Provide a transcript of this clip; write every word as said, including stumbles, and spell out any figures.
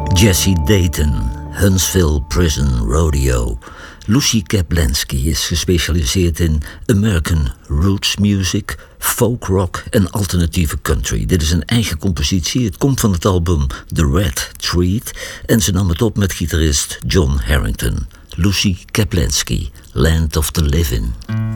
Jesse Dayton, Huntsville Prison Rodeo. Lucy Kaplanski is gespecialiseerd in American roots music, folk rock en alternatieve country. Dit is een eigen compositie. Het komt van het album The Red Treat en ze nam het op met gitarist John Harrington. Lucy Kaplanski, Land of the Living.